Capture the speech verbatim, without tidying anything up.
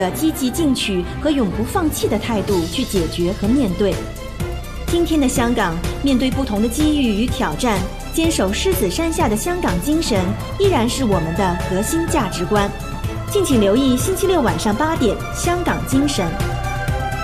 的积极进取和永不放弃的态度去解决和面对。今天的香港，面对不同的机遇与挑战，坚守狮子山下的香港精神依然是我们的核心价值观。敬请留意星期六晚上八点《香港精神》。